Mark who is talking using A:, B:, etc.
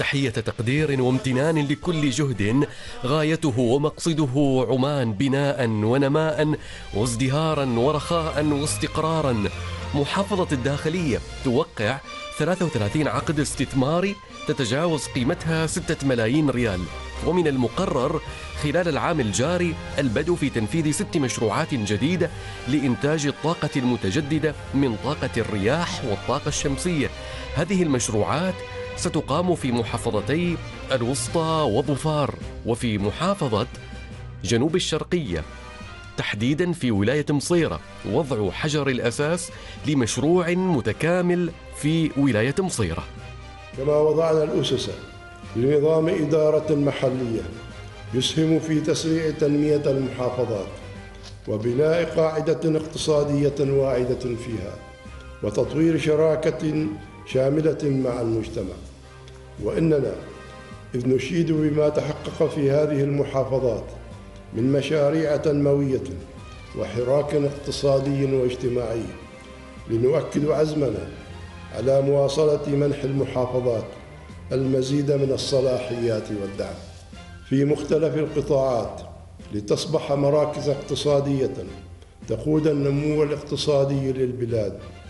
A: تحية تقدير وامتنان لكل جهد غايته ومقصده عمان بناء ونماء وازدهارا ورخاء واستقرارا. محافظة الداخلية توقع 33 عقد استثماري تتجاوز قيمتها 6 ملايين ريال، ومن المقرر خلال العام الجاري البدء في تنفيذ 6 مشروعات جديدة لإنتاج الطاقة المتجددة من طاقة الرياح والطاقة الشمسية. هذه المشروعات ستقام في محافظتي الوسطى وظفار، وفي محافظة جنوب الشرقية تحديدا في ولاية مصيرة وضع حجر الأساس لمشروع متكامل في ولاية مصيرة.
B: كما وضعنا الأسس لنظام إدارة محلية يسهم في تسريع تنمية المحافظات وبناء قاعدة اقتصادية واعدة فيها وتطوير شراكة شاملة مع المجتمع. وإننا إذ نشيد بما تحقق في هذه المحافظات من مشاريع تنموية وحراك اقتصادي واجتماعي، لنؤكد عزمنا على مواصلة منح المحافظات المزيد من الصلاحيات والدعم في مختلف القطاعات لتصبح مراكز اقتصادية تقود النمو الاقتصادي للبلاد